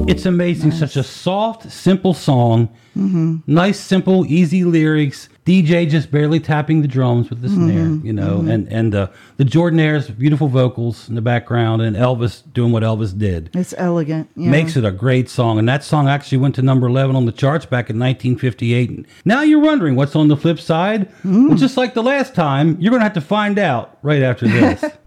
It's amazing. Nice. Such a soft, simple song. Nice, simple, easy lyrics. DJ just barely tapping the drums with the snare, you know, and the Jordanaires, beautiful vocals in the background, and Elvis doing what Elvis did. It's elegant. Yeah. Makes it a great song. And that song actually went to number 11 on the charts back in 1958. Now you're wondering what's on the flip side? Well, just like the last time, you're going to have to find out right after this.